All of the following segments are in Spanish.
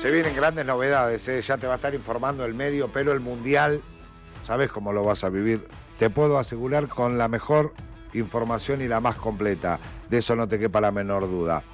Se vienen grandes novedades, ya te va a estar informando el medio, pero el Mundial, ¿sabes cómo lo vas a vivir? Te puedo asegurar con la mejor información y la más completa, de eso no te quepa la menor duda.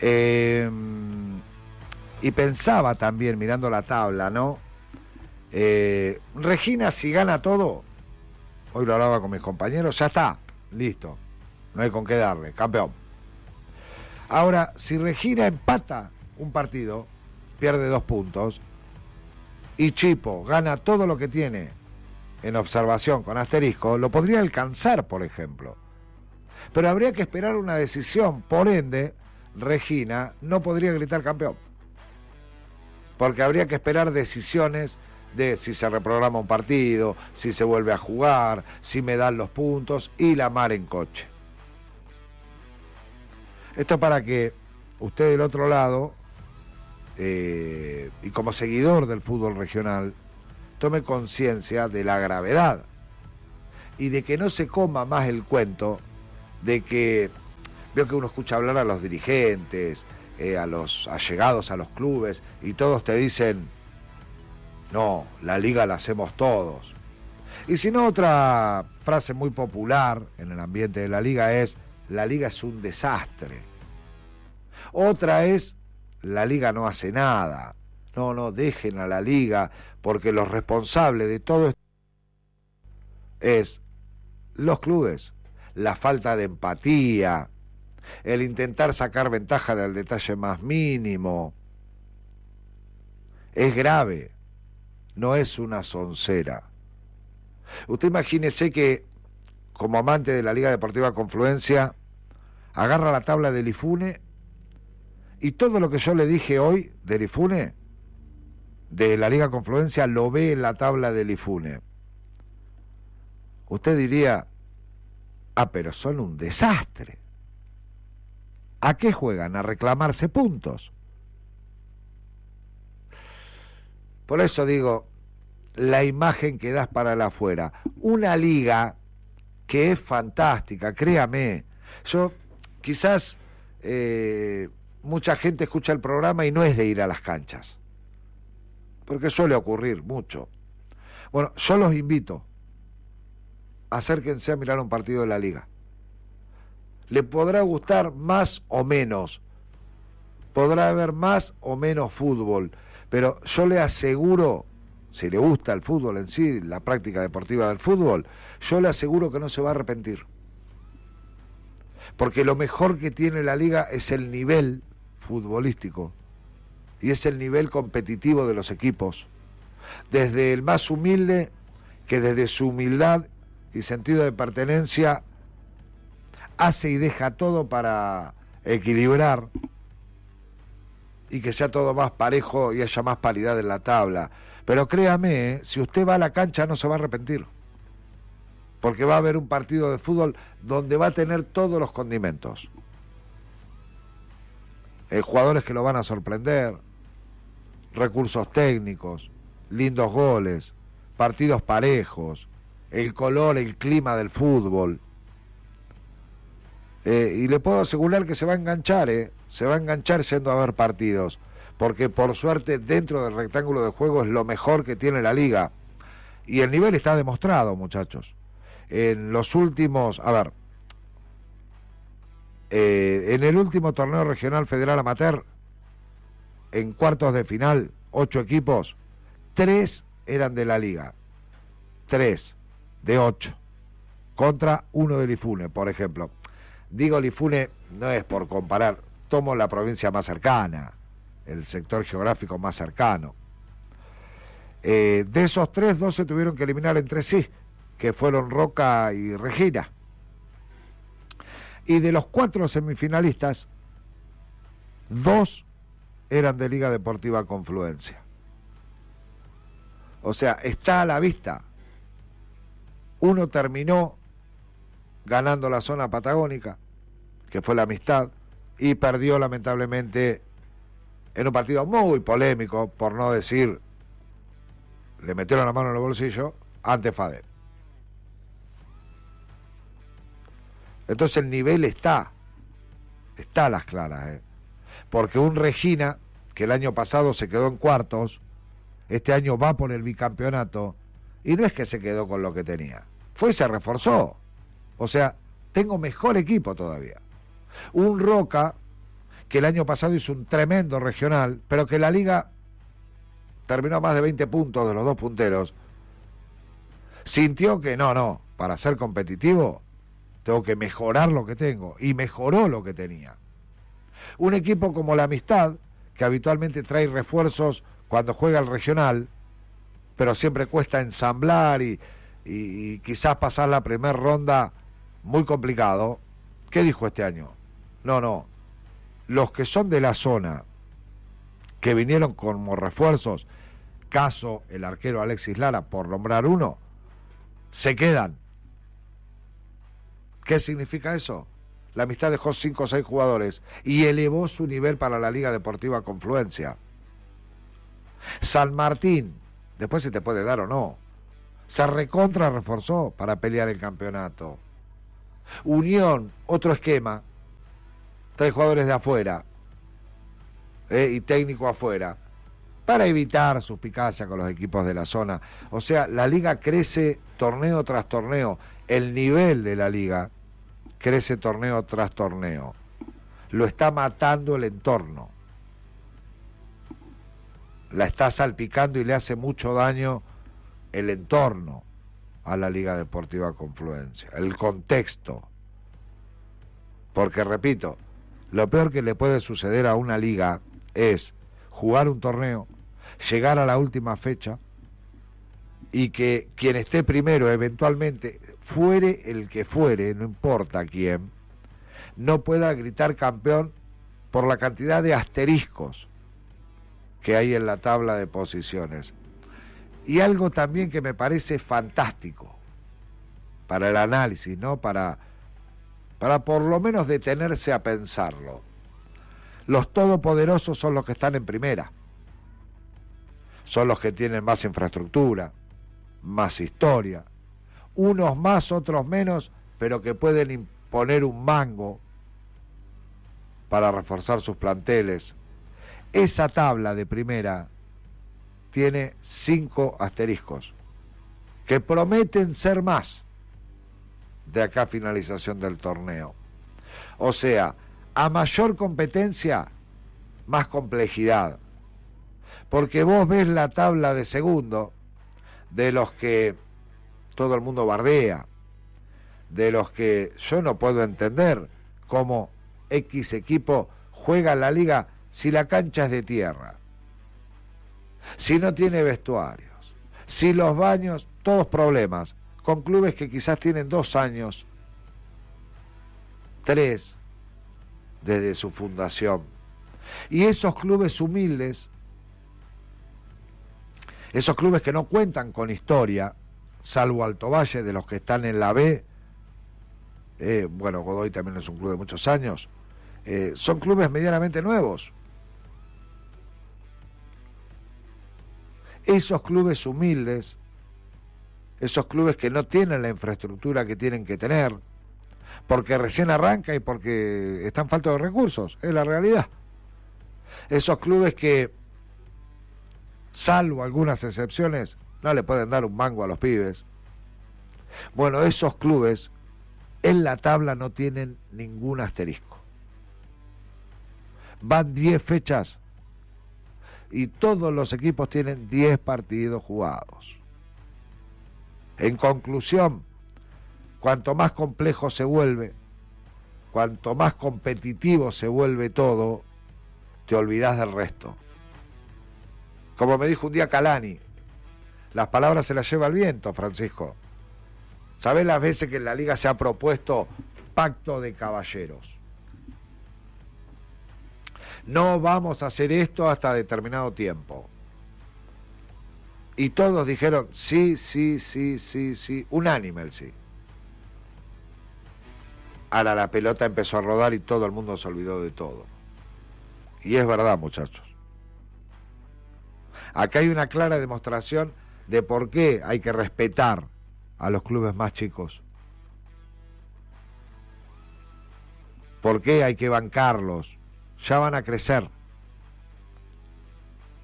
Y pensaba también, mirando la tabla, ¿no? Regina, si gana todo, hoy lo hablaba con mis compañeros, ya está, listo, no hay con qué darle, campeón. Ahora, si Regina empata un partido, pierde 2 puntos, y Chipo gana todo lo que tiene en observación con asterisco, lo podría alcanzar, por ejemplo. Pero habría que esperar una decisión, por ende, Regina no podría gritar campeón. Porque habría que esperar decisiones de si se reprograma un partido, si se vuelve a jugar, si me dan los puntos y la mar en coche. Esto para que usted del otro lado, y como seguidor del fútbol regional, tome conciencia de la gravedad y de que no se coma más el cuento de que, veo que uno escucha hablar a los dirigentes, a los allegados a los clubes, y todos te dicen, no, la liga la hacemos todos. Y si no, otra frase muy popular en el ambiente de la liga es, la liga es un desastre. Otra es, la liga no hace nada. No, dejen a la liga, porque los responsables de todo esto es los clubes, la falta de empatía, el intentar sacar ventaja del detalle más mínimo. Es grave, no es una soncera. Usted imagínese que, como amante de la Liga Deportiva Confluencia, agarra la tabla del IFUNE y todo lo que yo le dije hoy del IFUNE, de la Liga Confluencia, lo ve en la tabla del IFUNE. Usted diría, pero son un desastre. ¿A qué juegan? A reclamarse puntos. Por eso digo, la imagen que das para el afuera. Una liga que es fantástica, créame. Yo, quizás, mucha gente escucha el programa y no es de ir a las canchas, porque suele ocurrir mucho. Bueno, yo los invito, acérquense a mirar un partido de la liga. Le podrá gustar más o menos, podrá haber más o menos fútbol, pero yo le aseguro, si le gusta el fútbol en sí, la práctica deportiva del fútbol, yo le aseguro que no se va a arrepentir. Porque lo mejor que tiene la liga es el nivel futbolístico y es el nivel competitivo de los equipos. Desde el más humilde, que desde su humildad y sentido de pertenencia hace y deja todo para equilibrar y que sea todo más parejo y haya más paridad en la tabla. Pero créame, si usted va a la cancha no se va a arrepentir, porque va a haber un partido de fútbol donde va a tener todos los condimentos. Jugadores que lo van a sorprender, recursos técnicos, lindos goles, partidos parejos, el color, el clima del fútbol. Y le puedo asegurar que se va a enganchar, se va a enganchar yendo a ver partidos, porque por suerte dentro del rectángulo de juego es lo mejor que tiene la liga. Y el nivel está demostrado, muchachos. En los últimos, en el último torneo regional federal amateur, en cuartos de final, 8 equipos, 3 eran de la liga, 3 de 8, contra 1 del IFUNE, por ejemplo. Digo el IFUNE no es por comparar, tomo la provincia más cercana, el sector geográfico más cercano. De esos 3, 2 se tuvieron que eliminar entre sí, que fueron Roca y Regina. Y de los 4 semifinalistas, 2 eran de Liga Deportiva Confluencia. O sea, está a la vista. Uno terminó ganando la zona patagónica, que fue la Amistad, y perdió lamentablemente en un partido muy polémico, por no decir, le metieron la mano en el bolsillo, ante FADE. Entonces el nivel está a las claras, porque un Regina, que el año pasado se quedó en cuartos, este año va por el bicampeonato, y no es que se quedó con lo que tenía, fue y se reforzó. O sea, tengo mejor equipo todavía. Un Roca que el año pasado hizo un tremendo regional, pero que la liga terminó a más de 20 puntos de los dos punteros, sintió que no, para ser competitivo tengo que mejorar lo que tengo, y mejoró lo que tenía. Un equipo como la Amistad, que habitualmente trae refuerzos cuando juega el regional, pero siempre cuesta ensamblar y quizás pasar la primera ronda muy complicado. ¿Qué dijo este año? No, los que son de la zona, que vinieron como refuerzos, caso el arquero Alexis Lara, por nombrar uno, se quedan. ¿Qué significa eso? La Amistad dejó 5 o 6 jugadores y elevó su nivel para la Liga Deportiva Confluencia. San Martín, después se te puede dar o no, se recontra reforzó para pelear el campeonato. Unión, otro esquema, 3 jugadores de afuera y técnico afuera, para evitar suspicacia con los equipos de la zona. O sea, la liga crece torneo tras torneo, el nivel de la liga crece torneo tras torneo. Lo está matando el entorno, la está salpicando y le hace mucho daño el entorno a la Liga Deportiva Confluencia, el contexto. Porque, repito, lo peor que le puede suceder a una liga es jugar un torneo, llegar a la última fecha y que quien esté primero, eventualmente, fuere el que fuere, no importa quién, no pueda gritar campeón por la cantidad de asteriscos que hay en la tabla de posiciones. Y algo también que me parece fantástico para el análisis, ¿no? Para por lo menos detenerse a pensarlo. Los todopoderosos son los que están en primera. Son los que tienen más infraestructura, más historia, unos más, otros menos, pero que pueden imponer un mango para reforzar sus planteles. Esa tabla de primera tiene 5 asteriscos, que prometen ser más de acá a finalización del torneo. O sea, a mayor competencia, más complejidad. Porque vos ves la tabla de segundo, de los que todo el mundo bardea, de los que yo no puedo entender cómo X equipo juega la liga si la cancha es de tierra, si no tiene vestuarios, si los baños, todos problemas, con clubes que quizás tienen 2 años, 3, desde su fundación. Y esos clubes humildes, esos clubes que no cuentan con historia, salvo Alto Valle, de los que están en la B, bueno, Godoy también es un club de muchos años, son clubes medianamente nuevos. Esos clubes humildes, esos clubes que no tienen la infraestructura que tienen que tener, porque recién arranca y porque están faltos de recursos, es la realidad. Esos clubes que, salvo algunas excepciones, no le pueden dar un mango a los pibes. Bueno, esos clubes en la tabla no tienen ningún asterisco. Van 10 fechas y todos los equipos tienen 10 partidos jugados. En conclusión, cuanto más complejo se vuelve, cuanto más competitivo se vuelve todo, te olvidás del resto. Como me dijo un día Calani, las palabras se las lleva el viento, Francisco. ¿Sabés las veces que en la liga se ha propuesto pacto de caballeros? No vamos a hacer esto hasta determinado tiempo. Y todos dijeron sí, unánime el sí. Ahora la pelota empezó a rodar y todo el mundo se olvidó de todo. Y es verdad, muchachos. Acá hay una clara demostración de por qué hay que respetar a los clubes más chicos. ¿Por qué hay que bancarlos? Ya van a crecer.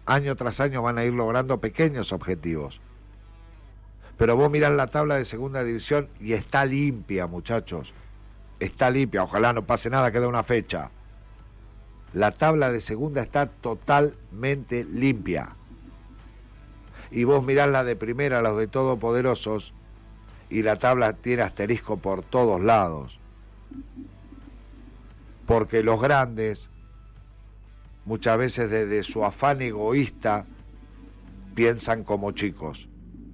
año tras año van a ir logrando pequeños objetivos. Pero vos mirás la tabla de segunda división y está limpia, muchachos. Está limpia, ojalá no pase nada, queda una fecha. La tabla de segunda está totalmente limpia. Y vos mirás la de primera, los de Todopoderosos, y la tabla tiene asterisco por todos lados. Porque los grandes, muchas veces desde su afán egoísta, piensan como chicos.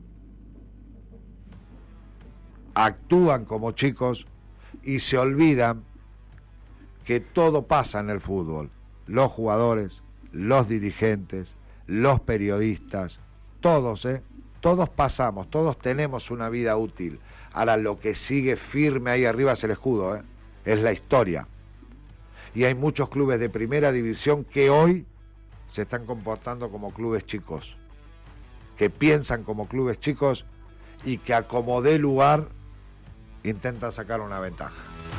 Actúan como chicos y se olvidan que todo pasa en el fútbol. Los jugadores, los dirigentes, los periodistas, todos, todos pasamos, todos tenemos una vida útil. Ahora lo que sigue firme ahí arriba es el escudo, es la historia. Y hay muchos clubes de primera división que hoy se están comportando como clubes chicos, que piensan como clubes chicos y que a como dé lugar intentan sacar una ventaja.